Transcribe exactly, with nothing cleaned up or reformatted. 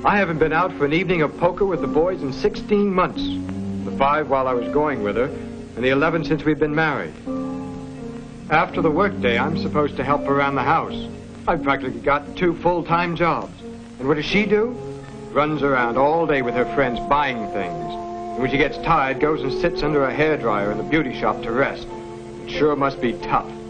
I haven't been out for an evening of poker with the boys in sixteen months. The five while I was going with her, and the eleven since we've been married. After the workday, I'm supposed to help her around the house. I've practically got two full-time jobs. And what does she do? Runs around all day with her friends buying things. And when she gets tired, goes and sits under a hairdryer in the beauty shop to rest. It sure must be tough.